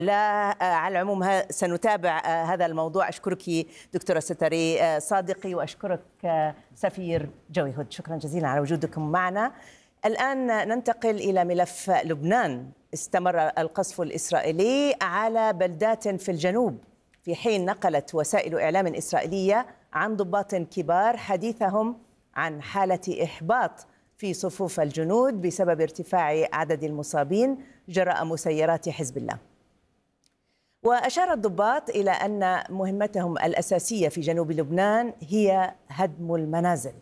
لا، على العموم سنتابع هذا الموضوع. أشكرك دكتورة ستاري صادقي، وأشكرك سفير جوي هود. شكرا جزيلا على وجودكم معنا. الآن ننتقل إلى ملف لبنان. استمر القصف الإسرائيلي على بلدات في الجنوب، في حين نقلت وسائل إعلام إسرائيلية عن ضباط كبار حديثهم عن حالة إحباط في صفوف الجنود بسبب ارتفاع عدد المصابين جراء مسيرات حزب الله. وأشار الضباط إلى أن مهمتهم الأساسية في جنوب لبنان هي هدم المنازل.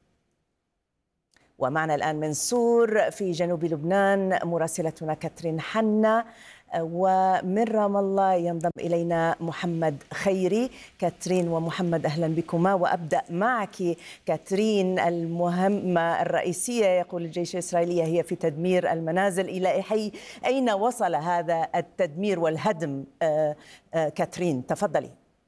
ومعنا الآن من صور في جنوب لبنان مراسلتنا كاترين حنا، ومن رام الله ينضم إلينا محمد خيري. كاترين ومحمد أهلا بكما، وأبدأ معك كاترين. المهمة الرئيسية يقول الجيش الإسرائيلي هي في تدمير المنازل، إلى أين وصل هذا التدمير والهدم؟ كاترين تفضلي.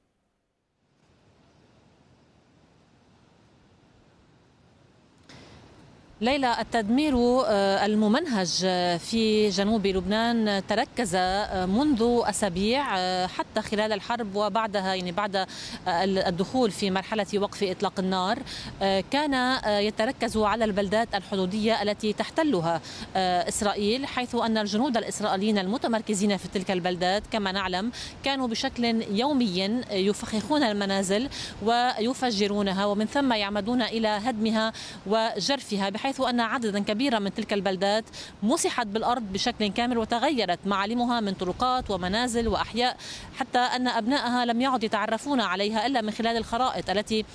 ليلى، التدمير الممنهج في جنوب لبنان تركز منذ أسابيع حتى خلال الحرب وبعدها، يعني بعد الدخول في مرحلة وقف إطلاق النار، كان يتركز على البلدات الحدودية التي تحتلها إسرائيل، حيث أن الجنود الإسرائيليين المتمركزين في تلك البلدات كما نعلم كانوا بشكل يومي يفخخون المنازل ويفجرونها، ومن ثم يعمدون إلى هدمها وجرفها، بحيث أن عددا كبيرا من تلك البلدات مسحت بالأرض بشكل كامل وتغيرت معالمها من طرقات ومنازل وأحياء، حتى أن أبنائها لم يعد يتعرفون عليها إلا من خلال الخرائط التي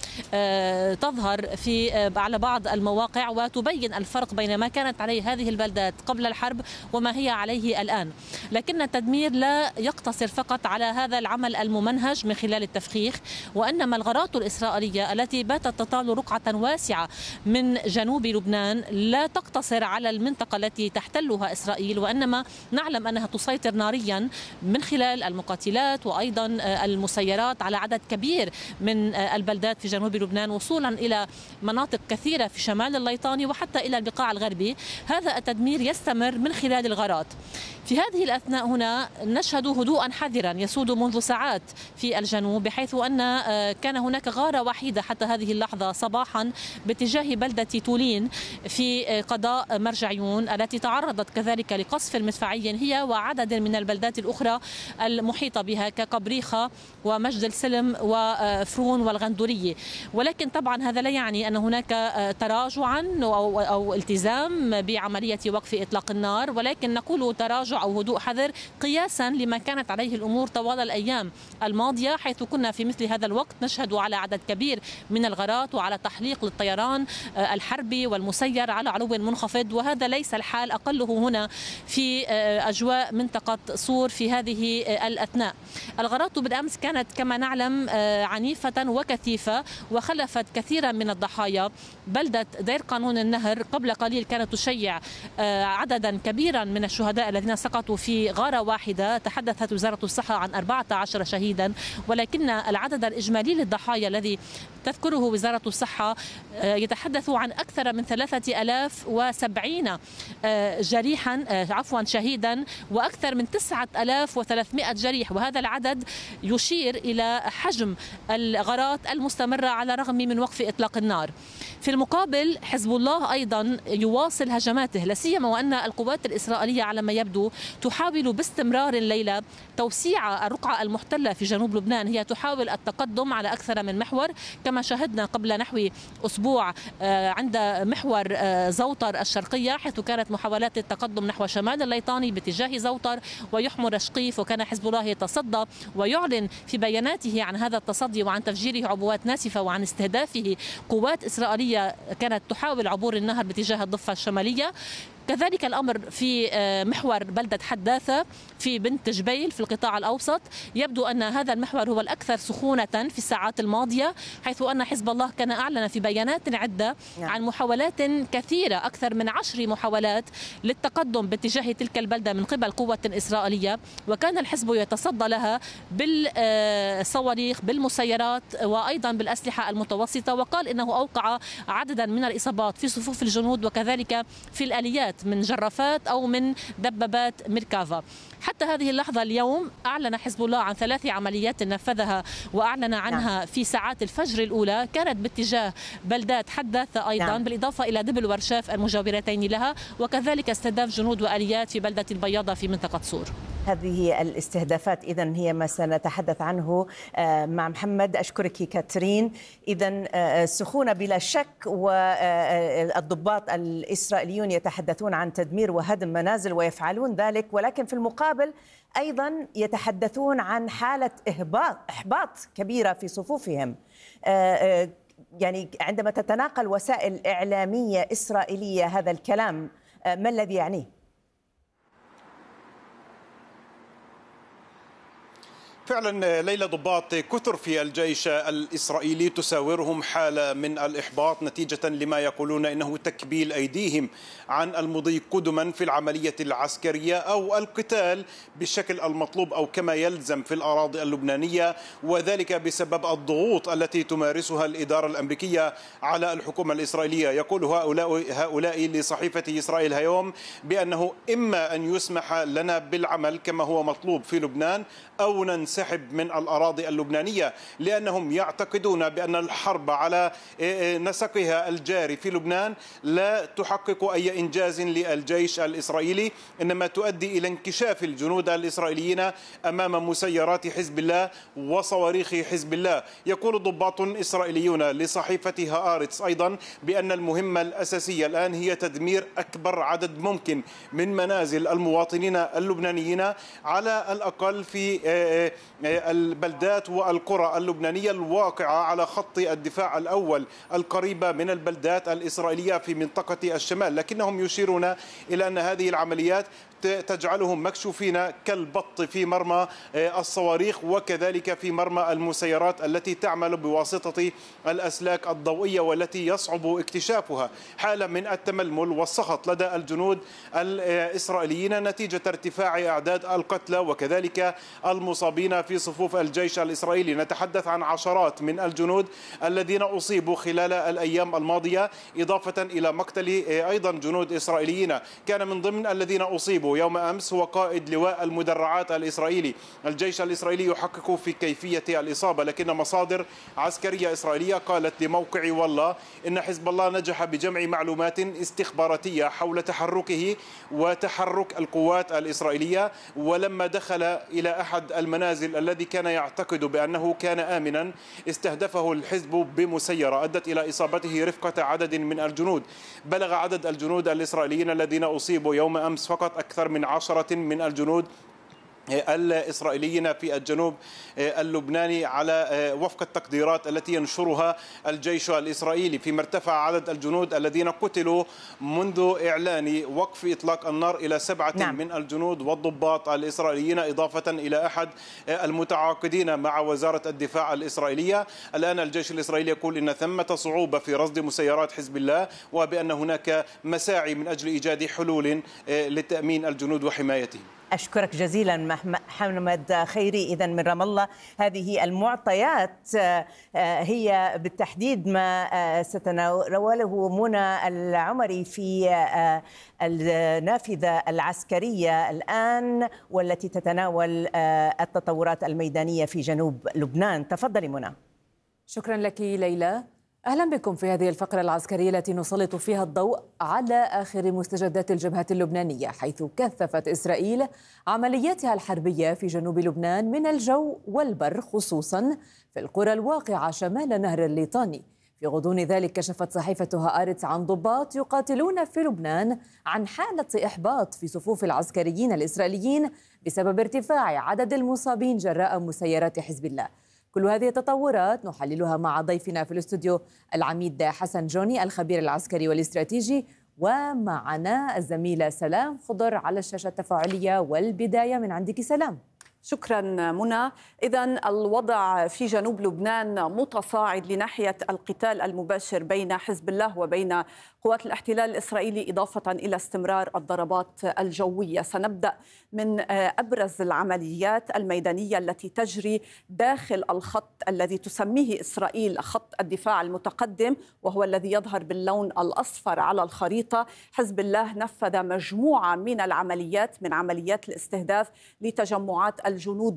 تظهر على بعض المواقع وتبين الفرق بين ما كانت عليه هذه البلدات قبل الحرب وما هي عليه الآن. لكن التدمير لا يقتصر فقط على هذا العمل الممنهج من خلال التفخيخ، وإنما الغارات الإسرائيلية التي باتت تطال رقعة واسعة من جنوب لبنان لا تقتصر على المنطقة التي تحتلها إسرائيل، وإنما نعلم أنها تسيطر ناريا من خلال المقاتلات وأيضا المسيرات على عدد كبير من البلدات في جنوب لبنان، وصولا إلى مناطق كثيرة في شمال الليطاني وحتى إلى البقاع الغربي. هذا التدمير يستمر من خلال الغارات. في هذه الأثناء هنا نشهد هدوءا حذرا يسود منذ ساعات في الجنوب، بحيث أن كان هناك غارة وحيدة حتى هذه اللحظة صباحا باتجاه بلدة تولين في قضاء مرجعيون، التي تعرضت كذلك لقصف مدفعي هي وعدد من البلدات الأخرى المحيطة بها كقبريخة ومجد السلم وفرون والغندورية. ولكن طبعا هذا لا يعني أن هناك تراجعا أو التزام بعملية وقف إطلاق النار، ولكن نقول تراجع أو هدوء حذر قياسا لما كانت عليه الأمور طوال الأيام الماضية، حيث كنا في مثل هذا الوقت نشهد على عدد كبير من الغارات وعلى تحليق للطيران الحربي والمسير على علو منخفض، وهذا ليس الحال أقله هنا في أجواء منطقة صور في هذه الأثناء. الغارات بالأمس كانت كما نعلم عنيفة وكثيفة وخلفت كثيرا من الضحايا. بلدة دير قانون النهر قبل قليل كانت تشيع عددا كبيرا من الشهداء الذين سقطوا في غارة واحدة. تحدثت وزارة الصحة عن 14 شهيدا، ولكن العدد الإجمالي للضحايا الذي تذكره وزارة الصحة يتحدث عن أكثر من 3070 شهيدا وأكثر من 9300 جريح، وهذا العدد يشير إلى حجم الغارات المستمرة على الرغم من وقف إطلاق النار. في المقابل حزب الله أيضا يواصل هجماته، لا سيما وأن القوات الإسرائيلية على ما يبدو تحاول باستمرار الليلة توسيع الرقعة المحتلة في جنوب لبنان. هي تحاول التقدم على أكثر من محور، كما شاهدنا قبل نحو أسبوع عند محور زوطر الشرقية، حيث كانت محاولات التقدم نحو شمال الليطاني باتجاه زوطر ويحمر رشقيف، وكان حزب الله يتصدى ويعلن في بياناته عن هذا التصدي وعن تفجيره عبوات ناسفة وعن استهدافه قوات إسرائيلية كانت تحاول عبور النهر باتجاه الضفة الشمالية. كذلك الأمر في محور بلدة حداثة في بنت جبيل في القطاع الأوسط. يبدو أن هذا المحور هو الأكثر سخونة في الساعات الماضية، حيث أن حزب الله كان أعلن في بيانات عدة عن محاولات كثيرة، أكثر من 10 محاولات للتقدم باتجاه تلك البلدة من قبل قوة إسرائيلية، وكان الحزب يتصدى لها بالصواريخ بالمسيرات وأيضا بالأسلحة المتوسطة، وقال إنه أوقع عددا من الإصابات في صفوف الجنود وكذلك في الآليات كانت من جرافات أو من دبابات ميركافا. حتى هذه اللحظة اليوم أعلن حزب الله عن 3 عمليات نفذها وأعلن عنها في ساعات الفجر الأولى، كانت باتجاه بلدات حداثة أيضا، بالإضافة إلى دبل ورشاف المجاورتين لها، وكذلك استهداف جنود وآليات في بلدة البياضة في منطقة صور. هذه الاستهدافات إذن هي ما سنتحدث عنه مع محمد. أشكرك كاترين. إذن سخونة بلا شك، والضباط الإسرائيليون يتحدثون عن تدمير وهدم منازل ويفعلون ذلك، ولكن في المقابل أيضا يتحدثون عن حالة إحباط كبيرة في صفوفهم. يعني عندما تتناقل وسائل إعلامية إسرائيلية هذا الكلام، ما الذي يعنيه؟ فعلا ليلى، ضباط كثر في الجيش الإسرائيلي تساورهم حالة من الإحباط نتيجة لما يقولون إنه تكبيل أيديهم عن المضي قدما في العملية العسكرية أو القتال بالشكل المطلوب أو كما يلزم في الأراضي اللبنانية، وذلك بسبب الضغوط التي تمارسها الإدارة الأمريكية على الحكومة الإسرائيلية. يقول هؤلاء لصحيفة إسرائيل هيوم بأنه إما أن يسمح لنا بالعمل كما هو مطلوب في لبنان أو ننسحب من الأراضي اللبنانية، لأنهم يعتقدون بأن الحرب على نسقها الجاري في لبنان لا تحقق أي إنجاز للجيش الإسرائيلي، إنما تؤدي إلى انكشاف الجنود الإسرائيليين أمام مسيرات حزب الله وصواريخ حزب الله. يقول ضباط إسرائيليون لصحيفة هآرتس أيضا بأن المهمة الأساسية الآن هي تدمير أكبر عدد ممكن من منازل المواطنين اللبنانيين، على الأقل في البلدات والقرى اللبنانية الواقعة على خط الدفاع الأول القريبة من البلدات الإسرائيلية في منطقة الشمال. لكنهم يشيرون إلى أن هذه العمليات تجعلهم مكشوفين كالبط في مرمى الصواريخ وكذلك في مرمى المسيرات التي تعمل بواسطة الأسلاك الضوئية والتي يصعب اكتشافها. حالة من التململ والسخط لدى الجنود الإسرائيليين نتيجة ارتفاع أعداد القتلى وكذلك المصابين في صفوف الجيش الإسرائيلي. نتحدث عن عشرات من الجنود الذين أصيبوا خلال الأيام الماضية، إضافة إلى مقتل أيضا جنود إسرائيليين. كان من ضمن الذين أصيبوا يوم أمس هو قائد لواء المدرعات الإسرائيلي. الجيش الإسرائيلي يحقق في كيفية الإصابة، لكن مصادر عسكرية إسرائيلية قالت لموقع والله إن حزب الله نجح بجمع معلومات استخباراتية حول تحركه وتحرك القوات الإسرائيلية، ولما دخل إلى أحد المنازل الذي كان يعتقد بأنه كان آمنا استهدفه الحزب بمسيرة أدت إلى إصابته رفقة عدد من الجنود. بلغ عدد الجنود الإسرائيليين الذين أصيبوا يوم أمس فقط أكثر من 10 من الجنود الإسرائيليين في الجنوب اللبناني على وفق التقديرات التي ينشرها الجيش الإسرائيلي، فيما ارتفع عدد الجنود الذين قتلوا منذ إعلان وقف إطلاق النار إلى 7 من الجنود والضباط الإسرائيليين، إضافة إلى أحد المتعاقدين مع وزارة الدفاع الإسرائيلية. الآن الجيش الإسرائيلي يقول إن ثمة صعوبة في رصد مسيرات حزب الله، وبأن هناك مساعي من أجل إيجاد حلول لتأمين الجنود وحمايتهم. أشكرك جزيلا محمد خيري. إذن من رام الله هذه المعطيات هي بالتحديد ما ستناوله منى العمري في النافذة العسكرية الآن، والتي تتناول التطورات الميدانية في جنوب لبنان. تفضلي منى. شكرا لك ليلى. أهلا بكم في هذه الفقرة العسكرية التي نسلط فيها الضوء على آخر مستجدات الجبهة اللبنانية، حيث كثفت إسرائيل عملياتها الحربية في جنوب لبنان من الجو والبر، خصوصا في القرى الواقعة شمال نهر الليطاني. في غضون ذلك كشفت صحيفة هآرتس عن ضباط يقاتلون في لبنان عن حالة إحباط في صفوف العسكريين الإسرائيليين بسبب ارتفاع عدد المصابين جراء مسيرات حزب الله. كل هذه التطورات نحللها مع ضيفنا في الاستوديو العميد حسن جوني الخبير العسكري والاستراتيجي، ومعنا الزميلة سلام خضر على الشاشة التفاعلية. والبداية من عندك سلام. شكرا منى. إذن الوضع في جنوب لبنان متصاعد لناحية القتال المباشر بين حزب الله وبين قوات الاحتلال الإسرائيلي، إضافة إلى استمرار الضربات الجوية. سنبدأ من أبرز العمليات الميدانية التي تجري داخل الخط الذي تسميه إسرائيل خط الدفاع المتقدم، وهو الذي يظهر باللون الأصفر على الخريطة. حزب الله نفذ مجموعة من العمليات، من عمليات الاستهداف لتجمعات الجنود